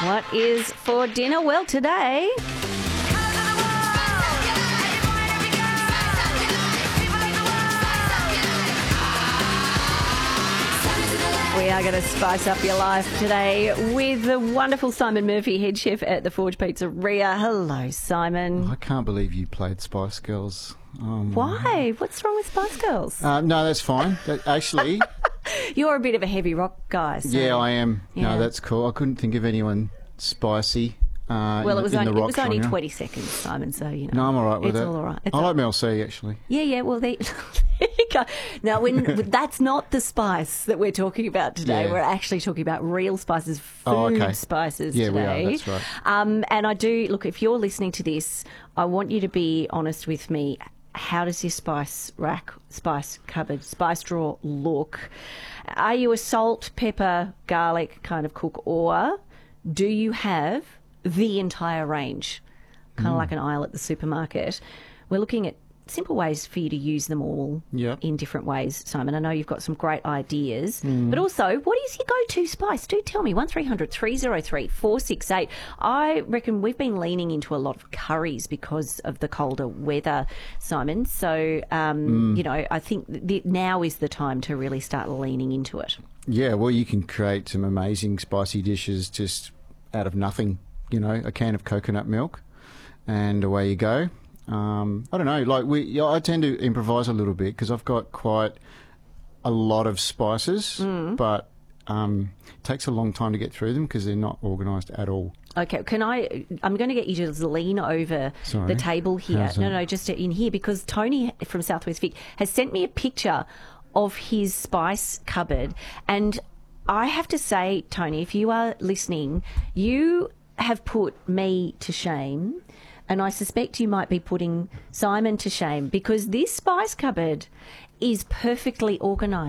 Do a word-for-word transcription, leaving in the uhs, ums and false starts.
What is for dinner? Well, today... we are going to spice up your life today with the wonderful Simon Murphy, head chef at the Forge Pizzeria. Hello, Simon. I can't believe you played Spice Girls. Um, Why? What's wrong with Spice Girls? Uh, no, that's fine. That, actually... You're a bit of a heavy rock guy. So. Yeah, I am. Yeah. No, that's cool. I couldn't think of anyone spicy. Uh, well, in, it was in only, the it rock was only genre. twenty seconds, Simon, so, you know. No, I'm all right with it's it. All all right. It's I all like Mel C, actually. Yeah, yeah, well, they, there you go. Now, when, that's not the spice that we're talking about today. Yeah. We're actually talking about real spices, food Oh, okay. spices Yeah, today. we are, that's right. Um, and I do, look, if you're listening to this, I want you to be honest with me. How does your spice rack, spice cupboard, spice drawer look? Are you a salt, pepper, garlic kind of cook, or do you have the entire range, kind of Mm. like an aisle at the supermarket? We're looking at simple ways for you to use them all Yep. in different ways, Simon. I know you've got some great ideas, Mm. but also, what is your go-to spice? Do tell me. one three hundred three oh three four six eight. I reckon we've been leaning into a lot of curries because of the colder weather, Simon. So, um, Mm. you know, I think th- now is the time to really start leaning into it. Yeah, well, you can create some amazing spicy dishes just out of nothing. You know, a can of coconut milk, and away you go. Um, I don't know, like we, yeah, I tend to improvise a little bit because I've got quite a lot of spices, Mm. but um, it takes a long time to get through them because they're not organised at all. Okay, can I? I'm going to get you to just lean over Sorry. the table here. How's No, that? no, just in here because Tony from Southwest Vic has sent me a picture of his spice cupboard, and I have to say, Tony, if you are listening, you have put me to shame. And I suspect you might be putting Simon to shame because this spice cupboard is perfectly organised.